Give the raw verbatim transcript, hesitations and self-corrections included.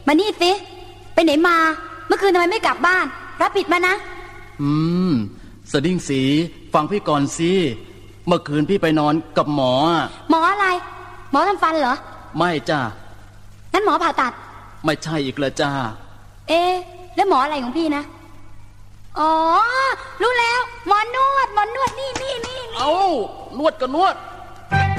มานี่สิไปไหนมาเมื่อคืนทำไมไม่กลับบ้านรับผิดมานะอืมสดิ้งสีฟังพี่ก่อนสิเมื่อคืนพี่ไปนอนกับหมอหมออะไรหมอทำฟันเหรอไม่จ้านั่นหมอผ่าตัดไม่ใช่อีกเลยจ้าเอ๊ะแล้วหมออะไรของพี่นะอ๋อรู้แล้วหมอนวดหมอนวดนี่นี่นี่เอ้านวดก็นวด